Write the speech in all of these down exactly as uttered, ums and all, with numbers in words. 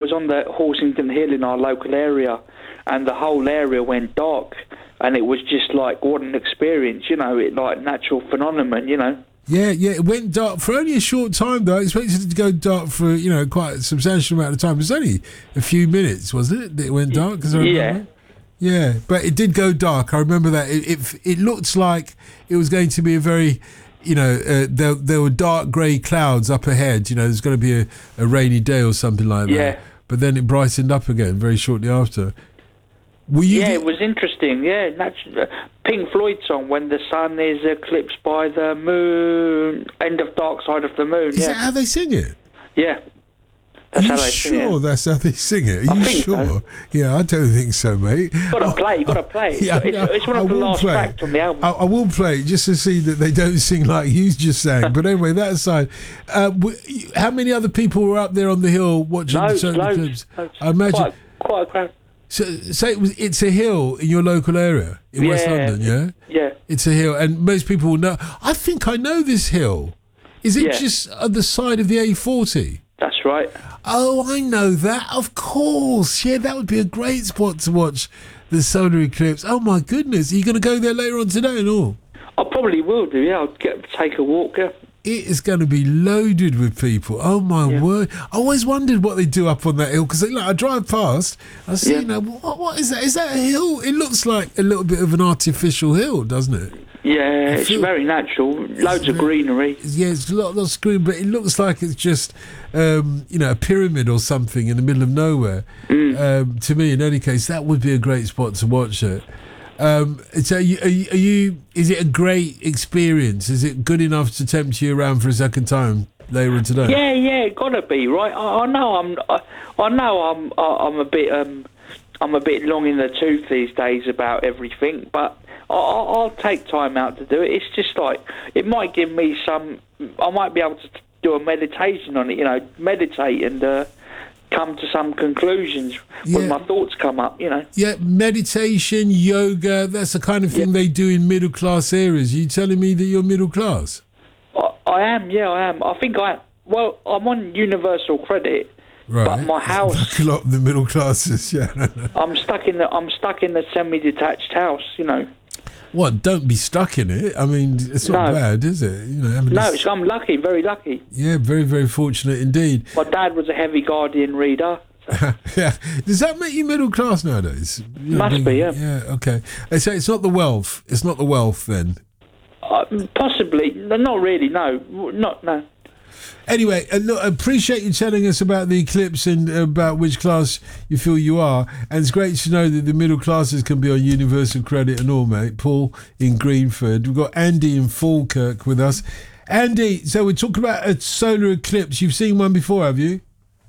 was on the Horsington Hill in our local area, and the whole area went dark, and it was just like, what an experience, you know, it like natural phenomenon, you know. Yeah, yeah, it went dark for only a short time, though. I expected it to go dark for, you know, quite a substantial amount of time. It was only a few minutes, wasn't it, that it went dark? 'Cause I remember. Yeah. Yeah, but it did go dark. I remember that. It it, it looked like it was going to be a very, you know, uh, there, there were dark grey clouds up ahead. You know, there's going to be a, a rainy day or something like that. Yeah. But then it brightened up again very shortly after. Were you Yeah, the- it was interesting. Yeah, natu- Pink Floyd song, When the Sun is Eclipsed by the Moon, End of Dark Side of the Moon. Is yeah. that how they sing it? Yeah. That's Are how you they sure sing it. that's how they sing it? Are I you think sure? so. Yeah, I don't think so, mate. Got to play, got to play. Yeah, it's, no, it's one I of the will last play it. tracks on the album. I, I will play it just to see that they don't sing like you just sang. But anyway, that aside, uh, w- how many other people were up there on the hill watching Loads, certain loads, clips? loads. I imagine. Quite, quite a crowd. So, so it was, it's a hill in your local area in West Yeah. London, yeah? Yeah. It's a hill, and most people will know. I think I know this hill. Is it Yeah. just at the side of the A forty? That's right. Oh, I know that. Of course. Yeah, that would be a great spot to watch the solar eclipse. Oh, my goodness. Are you going to go there later on today and all? I probably will do, yeah. I'll get, take a walk, yeah. It is going to be loaded with people. Oh, my Yeah. word. I always wondered what they do up on that hill because like, I drive past. I see, Yeah. you know, what, what is that? Is that a hill? It looks like a little bit of an artificial hill, doesn't it? Yeah, it's feel- very natural. Loads of very- greenery. Yeah, it's a lot of screen, but it looks like it's just, um, you know, a pyramid or something in the middle of nowhere. Mm. Um, to me, in any case, that would be a great spot to watch it. Um, so, are you, are, you, are you? Is it a great experience? Is it good enough to tempt you around for a second time later on today? Yeah, yeah, gotta be right. I, I know I'm. I, I know I'm. I, I'm a bit. Um, I'm a bit long in the tooth these days about everything, but I, I- I'll take time out to do it. It's just like it might give me some. I might be able to do a meditation on it. You know, meditate and uh, come to some conclusions when Yeah. my thoughts come up. You know. Yeah, meditation, yoga, that's the kind of thing they do in middle class areas. Are you telling me that you're middle class? I, I am. Yeah, I am. I think I. Well, I'm on universal credit. Right. But my house, A lot of the middle classes, yeah. I'm stuck in the I'm stuck in the semi-detached house. You know, What? Don't be stuck in it. I mean, it's not No. bad, is it? You know, having no, this- it's, I'm lucky, very lucky. yeah, very, very fortunate indeed. My dad was a heavy Guardian reader. Yeah, does that make you middle class nowadays? You know, Must be, yeah. Yeah, okay. And so it's not the wealth. It's not the wealth then. Uh, possibly, no, not really. No, not no. Anyway, uh, look, I appreciate you telling us about the eclipse and about which class you feel you are. And it's great to know that the middle classes can be on universal credit and all, mate. Paul in Greenford. We've got Andy in Falkirk with us. Andy, so we're talking about a solar eclipse. You've seen one before, have you?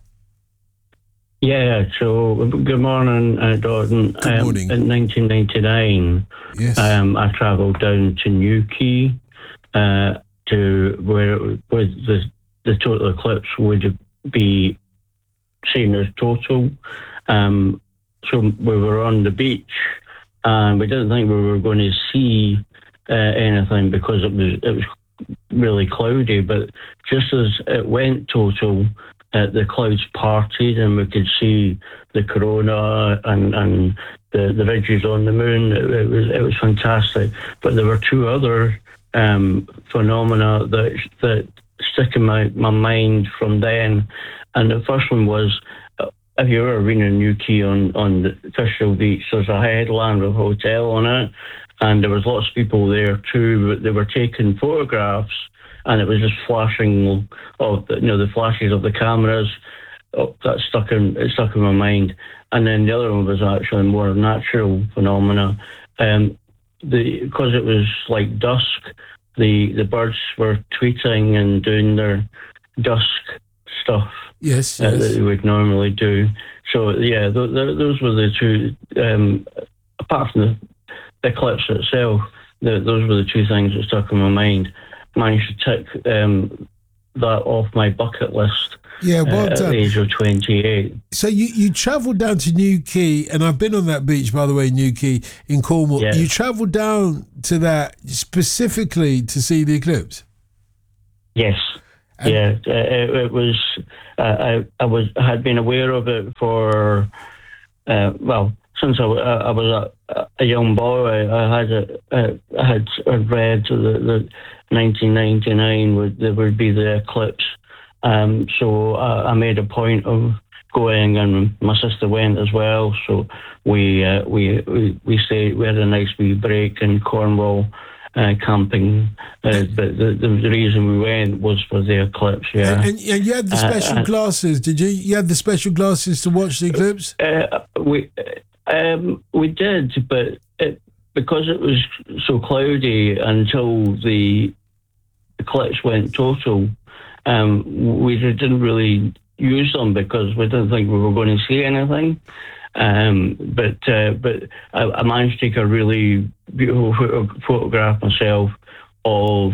Yeah, so good morning, uh, Dalton. Good um, morning. In nineteen ninety-nine, Yes. um, I travelled down to Newquay uh, to where it was the, the total eclipse would be seen as total. Um, so we were on the beach and we didn't think we were going to see uh, anything because it was it was really cloudy. But just as it went total, Uh, the clouds parted and we could see the corona and, and the, the ridges on the moon. It, it was it was fantastic. But there were two other um, phenomena that that stick in my, my mind from then. And the first one was, uh, if you ever been in Newquay on, on the Fishel Beach, there's a headland with a hotel on it. And there was lots of people there too, but they were taking photographs. And it was just flashing of the, you know, the flashes of the cameras. Oh, that stuck in it stuck in my mind. And then the other one was actually more natural phenomena. Um, the because it was like dusk, the the birds were tweeting and doing their dusk stuff Yes, uh, that yes. they would normally do. So yeah, th- th- those were the two. Um, apart from the, the eclipse itself, the, those were the two things that stuck in my mind. Managed to tick um, that off my bucket list Yeah, well uh, at done. the age of twenty-eight. So you, you travelled down to Newquay, and I've been on that beach, by the way, Newquay in Cornwall. Yeah. You travelled down to that specifically to see the eclipse? Yes. And yeah, it, it was. Uh, I, I was had been aware of it for uh, well since I, I was a, a young boy. I, I had a, uh, I had read the, the nineteen ninety-nine would there would be the eclipse, um, so I, I made a point of going, and my sister went as well. So we uh, we we we stayed. We had a nice wee break in Cornwall. Uh, camping, uh, but the, the the reason we went was for the eclipse. Yeah, and, and, and you had the special uh, glasses. Did you? You had the special glasses to watch the eclipse. Uh, we um, we did, but it, because it was so cloudy until the eclipse went total, um, we didn't really use them because we didn't think we were going to see anything. Um, but uh, but I, I managed to take a really beautiful photo, photograph myself of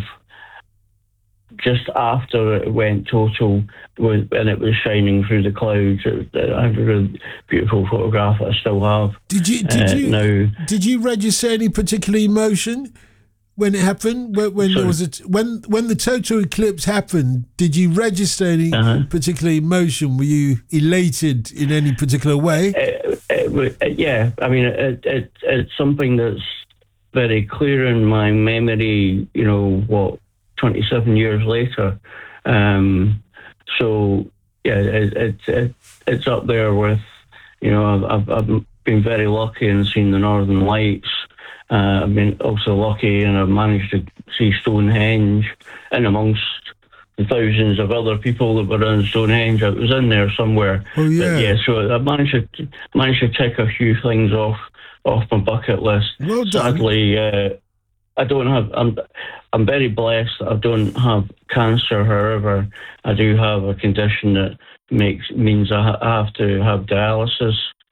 just after it went total, with, and it was shining through the clouds. It, I have a really beautiful photograph that I still have. Did you did uh, you now, did you register any particular emotion when it happened? When, when there was a t- when when the total eclipse happened, did you register any uh-huh. particular emotion? Were you elated in any particular way? It, it, it, yeah, I mean, it, it, it's something that's very clear in my memory. You know, what twenty-seven years later. Um, so yeah, it, it, it it's up there with. You know, I've I've been very lucky and seen the Northern Lights. Uh, I've been also lucky and I've managed to see Stonehenge, and amongst the thousands of other people that were in Stonehenge, I was in there somewhere. Oh yeah, but yeah. So I managed to managed to tick a few things off off my bucket list. Well done. Sadly, uh, I don't have. I'm I'm very blessed. I don't have cancer. However, I do have a condition that makes means I, ha- I have to have dialysis.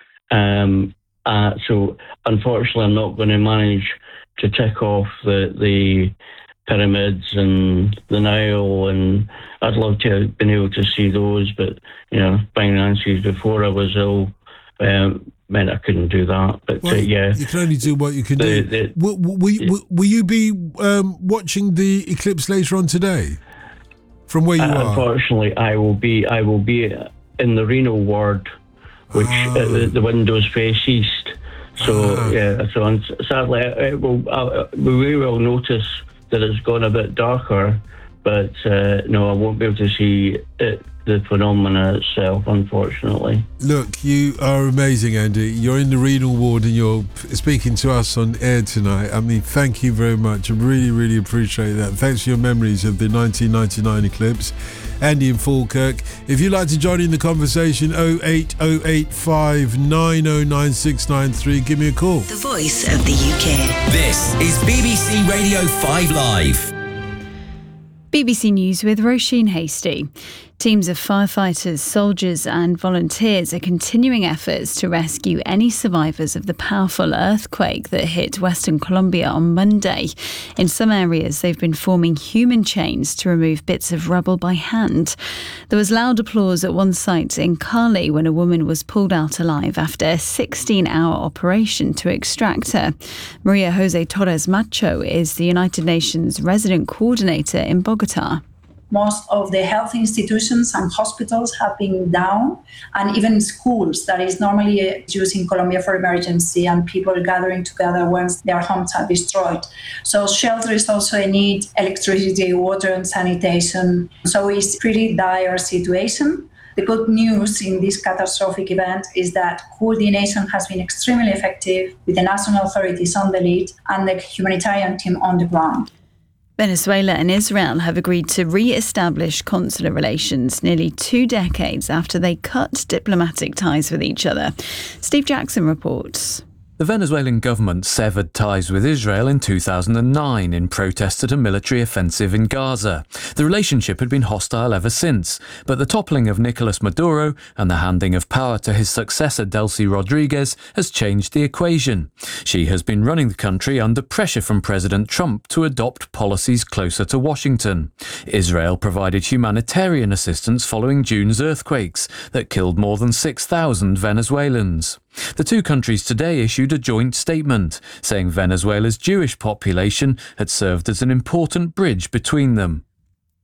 Um, Uh, so, unfortunately, I'm not going to manage to tick off the the pyramids and the Nile, and I'd love to have been able to see those, but, you know, finances before I was ill um, meant I couldn't do that. But, well, uh, yeah. You can only do what you can the, do. The, will, will, yeah. will, will you be um, watching the eclipse later on today from where you uh, are? Unfortunately, I will be, I will be in the renal ward, which oh. uh, the, the windows face east. So uh-huh. yeah, so sadly, it will, uh, we will notice that it's gone a bit darker, but uh, no, I won't be able to see it, the phenomena itself, unfortunately. Look, you are amazing, Andy. You're in the renal ward and you're speaking to us on air tonight. I mean, thank you very much. I really, really appreciate that. Thanks for your memories of the nineteen ninety-nine eclipse. Andy in Falkirk. If you'd like to join in the conversation, oh eight oh eight five nine oh nine six nine three, give me a call. The voice of the U K. This is B B C Radio five Live. B B C News with Roisin Hasty. Teams of firefighters, soldiers and volunteers are continuing efforts to rescue any survivors of the powerful earthquake that hit Western Colombia on Monday. In some areas, they've been forming human chains to remove bits of rubble by hand. There was loud applause at one site in Cali when a woman was pulled out alive after a sixteen-hour operation to extract her. Maria Jose Torres Macho is the United Nations resident coordinator in Bogota. Most of the health institutions and hospitals have been down, and even schools that is normally used in Colombia for emergency, and people gathering together once their homes are destroyed. So shelter is also a need, electricity, water and sanitation. So it's a pretty dire situation. The good news in this catastrophic event is that coordination has been extremely effective with the national authorities on the lead and the humanitarian team on the ground. Venezuela and Israel have agreed to re-establish consular relations nearly two decades after they cut diplomatic ties with each other. Steve Jackson reports. The Venezuelan government severed ties with Israel in two thousand nine in protest at a military offensive in Gaza. The relationship had been hostile ever since, but the toppling of Nicolas Maduro and the handing of power to his successor Delcy Rodriguez has changed the equation. She has been running the country under pressure from President Trump to adopt policies closer to Washington. Israel provided humanitarian assistance following June's earthquakes that killed more than six thousand Venezuelans. The two countries today issued a joint statement saying Venezuela's Jewish population had served as an important bridge between them.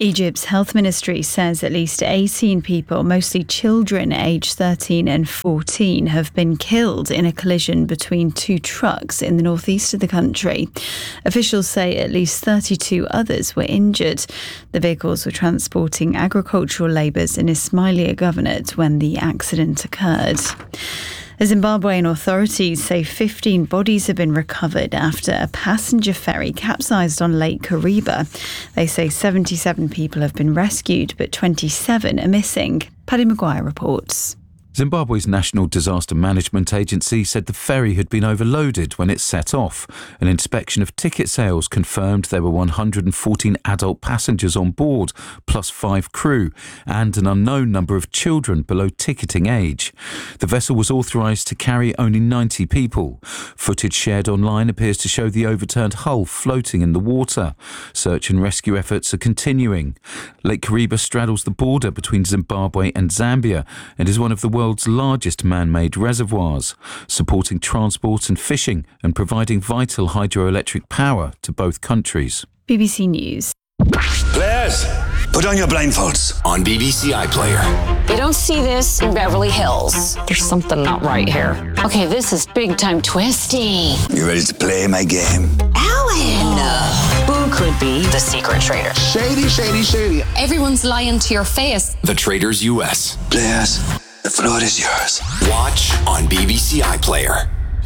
Egypt's health ministry says at least eighteen people, mostly children aged thirteen and fourteen, have been killed in a collision between two trucks in the northeast of the country. Officials say at least thirty-two others were injured. The vehicles were transporting agricultural labourers in Ismailia Governorate when the accident occurred. The Zimbabwean authorities say fifteen bodies have been recovered after a passenger ferry capsized on Lake Kariba. They say seventy-seven people have been rescued, but twenty-seven are missing. Paddy Maguire reports. Zimbabwe's National Disaster Management Agency said the ferry had been overloaded when it set off. An inspection of ticket sales confirmed there were one hundred fourteen adult passengers on board, plus five crew, and an unknown number of children below ticketing age. The vessel was authorised to carry only ninety people. Footage shared online appears to show the overturned hull floating in the water. Search and rescue efforts are continuing. Lake Kariba straddles the border between Zimbabwe and Zambia and is one of the world's largest man-made reservoirs, supporting transport and fishing and providing vital hydroelectric power to both countries. B B C News. Players, put on your blindfolds. On B B C iPlayer. You don't see this in Beverly Hills. There's something not right here. Okay, this is big time twisty. You ready to play my game? Alan! Who could be the secret traitor? Shady, shady, shady. Everyone's lying to your face. The Traitors U S. Players, the floor is yours. Watch on B B C iPlayer.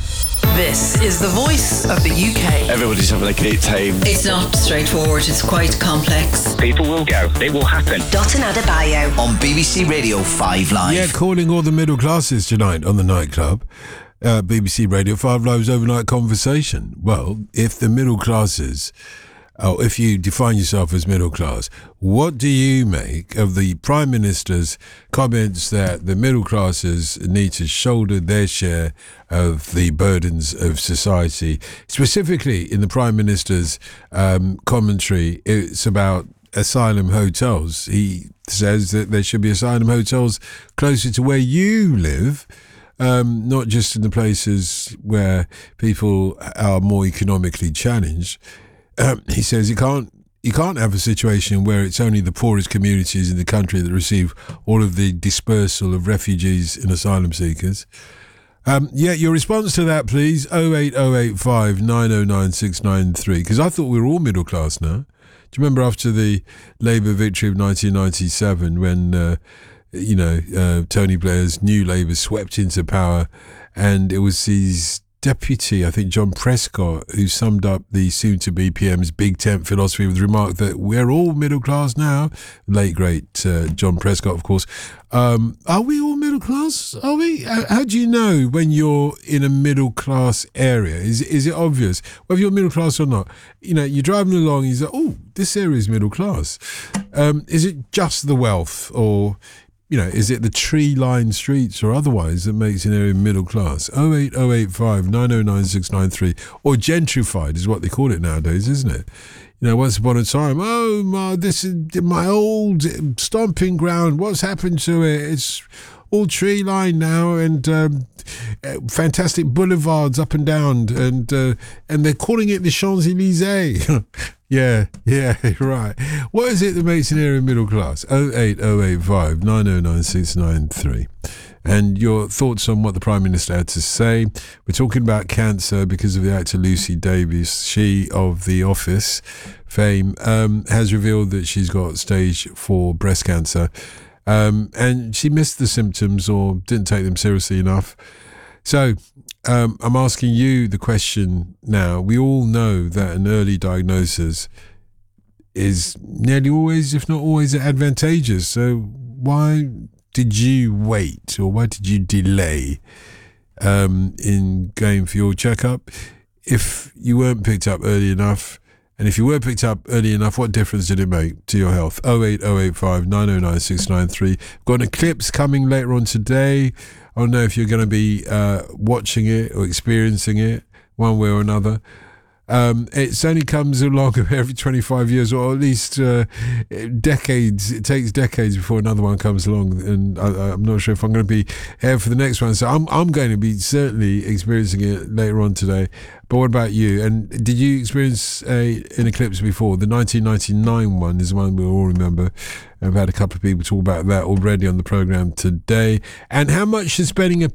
This is the voice of the U K. Everybody's having a great time. It's not straightforward, it's quite complex. People will go, it will happen. Dotun Adebayo On B B C Radio five Live. Yeah, calling all the middle classes tonight on the nightclub. Uh, B B C Radio five Live's overnight conversation. Well, if the middle classes, or if you define yourself as middle class, what do you make of the Prime Minister's comments that the middle classes need to shoulder their share of the burdens of society? Specifically, in the Prime Minister's um, commentary, it's about asylum hotels. He says that there should be asylum hotels closer to where you live, um, not just in the places where people are more economically challenged. Um, he says you can't you can't have a situation where it's only the poorest communities in the country that receive all of the dispersal of refugees and asylum seekers. Um, yeah, your response to that, please, oh eight oh eight five nine oh nine six nine three, because I thought we were all middle class now. Do you remember after the Labour victory of nineteen ninety-seven when, uh, you know, uh, Tony Blair's new Labour swept into power, and it was these deputy, I think John Prescott, who summed up the soon-to-be P M's Big Tent philosophy with the remark that we're all middle class now. Late, great uh, John Prescott, of course. Um, are we all middle class? Are we? How, how do you know when you're in a middle class area? Is is it obvious whether you're middle class or not? You know, you're driving along, you say, oh, this area is middle class. Um, is it just the wealth, or you know, is it the tree-lined streets or otherwise that makes an area middle class? oh eight oh eight five nine oh nine six nine three, or gentrified is what they call it nowadays, isn't it? You know, once upon a time, oh, my, this is my old stomping ground. What's happened to it? It's all tree-lined now, and um, fantastic boulevards up and down, and uh, and they're calling it the Champs-Élysées. Yeah, yeah, right. What is it that makes an area middle class? oh eight oh eight five nine oh nine six nine three. And your thoughts on what the Prime Minister had to say. We're talking about cancer because of the actor Lucy Davies. She, of The Office fame, um, has revealed that she's got stage four breast cancer. Um, and she missed the symptoms or didn't take them seriously enough. So um, I'm asking you the question now. We all know that an early diagnosis is nearly always, if not always, advantageous. So why did you wait, or why did you delay um, in going for your checkup? If you weren't picked up early enough, and if you were picked up early enough, what difference did it make to your health? oh eight oh eight five nine oh nine six nine three. Got an eclipse coming later on today. I don't know if you're going to be uh, watching it or experiencing it one way or another. Um, it only comes along every twenty-five years, or at least uh, decades. It takes decades before another one comes along, and I, I'm not sure if I'm going to be here for the next one. So I'm I'm going to be certainly experiencing it later on today. But what about you? And did you experience a, an eclipse before? The nineteen ninety-nine one is the one we all remember. I've had a couple of people talk about that already on the programme today. And how much is spending a